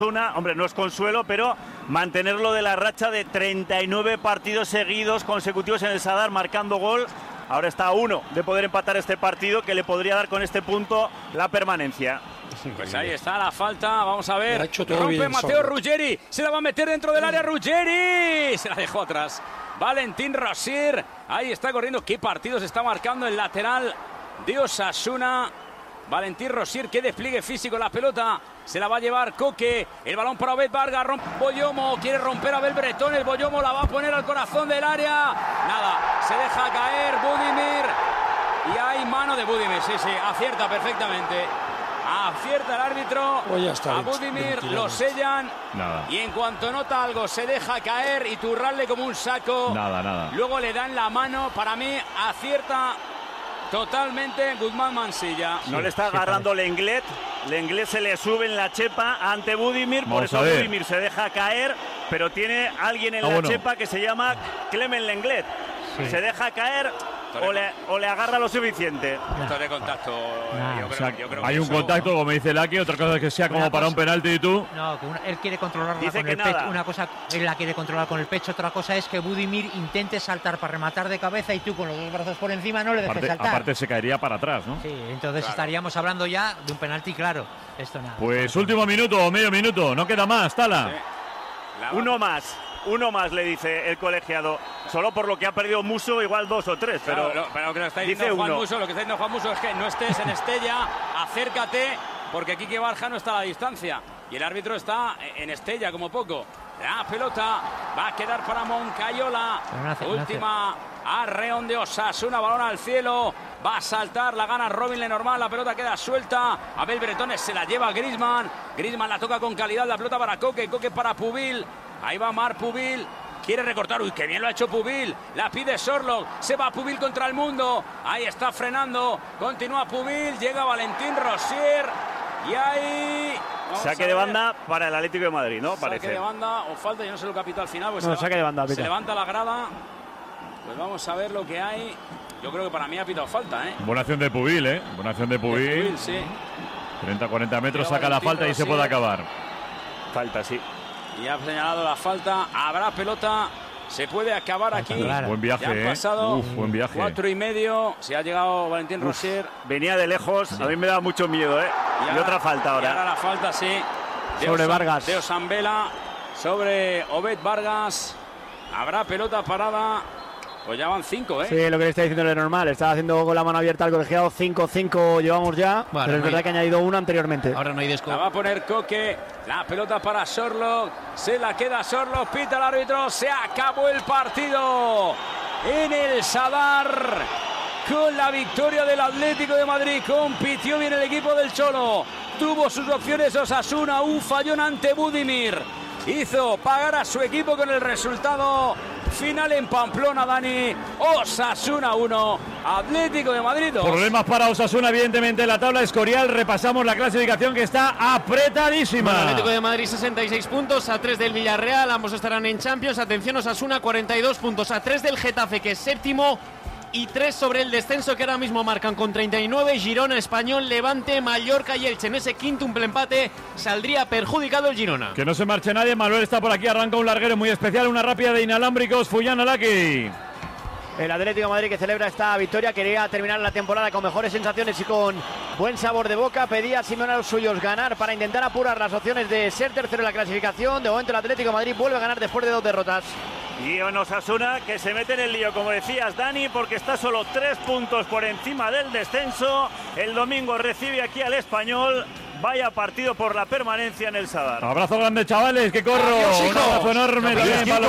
Hombre, no es consuelo, pero mantenerlo de la racha de 39 partidos seguidos consecutivos en el Sadar marcando gol. Ahora está a 1 de poder empatar este partido que le podría dar con este punto la permanencia. Pues ahí está la falta, vamos a ver. Rompe bien, Matteo Ruggeri, se la va a meter dentro del área Ruggeri. Se la dejó atrás. Valentín Rosier, ahí está corriendo. ¿Qué partido se está marcando el lateral de Osasuna? Valentín Rosier, qué despliegue físico, la pelota se la va a llevar Coque, el balón para Obed Vargas, Boyomo, quiere romper a Abel Bretón, el Boyomo la va a poner al corazón del área, nada, se deja caer Budimir y hay mano de Budimir, sí, acierta perfectamente, acierta el árbitro, a Budimir lo sellan y en cuanto nota algo se deja caer y Turralde como un saco, luego le dan la mano, para mí acierta totalmente Guzmán Mansilla. No le está agarrando Lenglet. Lenglet se le sube en la chepa ante Budimir. Por eso Budimir se deja caer. Pero tiene alguien en la chepa que se llama Clement Lenglet. Se deja caer o le agarra lo suficiente. Esto de contacto. Yo creo hay que un contacto, como dice Laki. Otra cosa es que sea como para un penalti y tú. No, que él quiere controlarla con el pecho. Una cosa él la quiere controlar con el pecho. Otra cosa es que Budimir intente saltar para rematar de cabeza y tú con los dos brazos por encima no le dejes saltar. Aparte se caería para atrás, ¿no? Sí, entonces estaríamos hablando ya de un penalti claro. Esto nada. Pues último minuto o medio minuto. No queda más, Tala. Uno más, le dice el colegiado. Solo por lo que ha perdido Musso, igual 2 o 3. Pero lo que lo está diciendo Juan Musso, lo que está diciendo Juan Musso es que no estés en Estella, acércate, porque Quique Barja no está a la distancia. Y el árbitro está en Estella, como poco. La pelota va a quedar para Moncayola. Última arreón de Osasuna, balón al cielo. Va a saltar, la gana Robin Lenormand, la pelota queda suelta. Abel Bretones se la lleva a Griezmann. Griezmann la toca con calidad, la pelota para Coque, Coque para Pubil. Ahí va Marc Pubil, quiere recortar, uy, qué bien lo ha hecho Pubil, la pide Sorloth, se va Pubil contra el mundo, ahí está frenando, continúa Pubil, llega Valentín Rosier y ahí... Saque de banda para el Atlético de Madrid, ¿no? Parece. Saque de banda o falta, yo no sé lo que ha pitado al final, pues saque de banda, se levanta la grada, pues vamos a ver lo que hay, yo creo que para mí ha pitado falta, ¿eh? Buena acción de Pubil, ¿eh? Buena acción de Pubil, sí. 30-40 metros, saca la falta y se puede acabar. Falta, sí. Y ha señalado la falta, habrá pelota, se puede acabar aquí. Buen viaje, ya han pasado buen viaje. 4,5, se ha llegado Valentín Rosier. Venía de lejos, a mí me da mucho miedo, ¿eh? Y otra falta ahora. Y ahora la falta, sí. Sobre Vargas. De Osambela, sobre Obed Vargas. Habrá pelota parada. Pues ya van 5, ¿eh? Sí, lo que le está diciendo es normal. Está haciendo con la mano abierta al colegiado. 5-5 llevamos ya. Bueno, pero es verdad que ha añadido uno anteriormente. Ahora no hay desco. La va a poner Coque. La pelota para Sorloth. Se la queda Sorloth. Pita el árbitro. Se acabó el partido en el Sadar. Con la victoria del Atlético de Madrid. Compitió bien el equipo del Cholo. Tuvo sus opciones Osasuna. Un fallón ante Budimir. Hizo pagar a su equipo con el resultado final en Pamplona, Dani. Osasuna 1, Atlético de Madrid 2. Problemas para Osasuna, evidentemente, en la tabla Escorial. Repasamos la clasificación que está apretadísima. Bueno, Atlético de Madrid 66 puntos, a 3 del Villarreal. Ambos estarán en Champions. Atención, Osasuna 42 puntos, a 3 del Getafe, que es séptimo. Y 3 sobre el descenso, que ahora mismo marcan con 39 Girona, Español, Levante, Mallorca y Elche. En ese quíntuple empate saldría perjudicado el Girona. Que no se marche nadie. Manuel está por aquí, arranca un larguero muy especial, una rápida de inalámbricos. Fullana Laki. El Atlético de Madrid, que celebra esta victoria, quería terminar la temporada con mejores sensaciones y con buen sabor de boca. Pedía a Simeone a los suyos ganar para intentar apurar las opciones de ser tercero en la clasificación. De momento el Atlético de Madrid vuelve a ganar después de 2 derrotas. Y en Osasuna, que se mete en el lío, como decías, Dani, porque está solo 3 puntos por encima del descenso. El domingo recibe aquí al Español. Vaya partido por la permanencia en el Sadar. Abrazo grande, chavales, que corro. Un abrazo enorme también para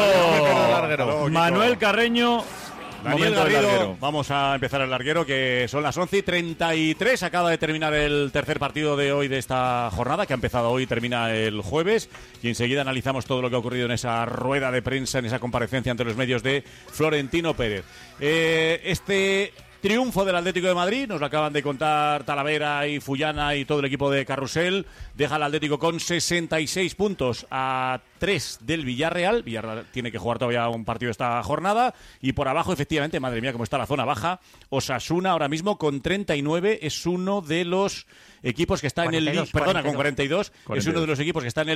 Pinto. Manuel Carreño. Daniel Garrido, vamos a empezar el larguero, que son las 11:33. Acaba de terminar el tercer partido de hoy de esta jornada, que ha empezado hoy y termina el jueves. Y enseguida analizamos todo lo que ha ocurrido en esa rueda de prensa, en esa comparecencia ante los medios de Florentino Pérez. Este Triunfo del Atlético de Madrid, nos lo acaban de contar Talavera y Fullana y todo el equipo de Carrusel. Deja al Atlético con 66 puntos a 3 del Villarreal. Villarreal tiene que jugar todavía un partido esta jornada. Y por abajo, efectivamente, madre mía, cómo está la zona baja. Osasuna ahora mismo con 39 es uno de los equipos que está en el... Perdona, con 42. Es uno de los equipos que está en el